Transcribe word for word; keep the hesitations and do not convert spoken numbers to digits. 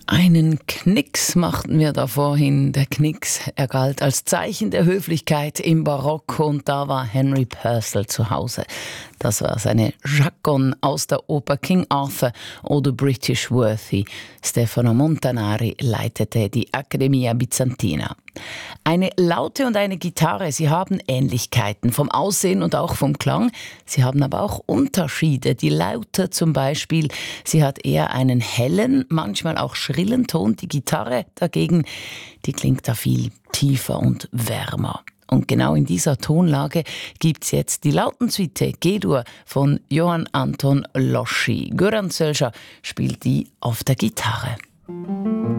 Einen Knicks machten wir da vorhin. Der Knicks, er galt als Zeichen der Höflichkeit im Barock und da war Henry Purcell zu Hause. Das war seine Chaconne aus der Oper King Arthur oder British Worthy. Stefano Montanari leitete die Accademia Bizantina. Eine Laute und eine Gitarre, sie haben Ähnlichkeiten vom Aussehen und auch vom Klang. Sie haben aber auch Unterschiede. Die Laute zum Beispiel, sie hat eher einen hellen, manchmal auch schrillen Ton. Die Gitarre dagegen, die klingt da viel tiefer und wärmer. Und genau in dieser Tonlage gibt's jetzt die Lautensuite G-Dur von Johann Anton Loschi. Göran Sölscher spielt die auf der Gitarre.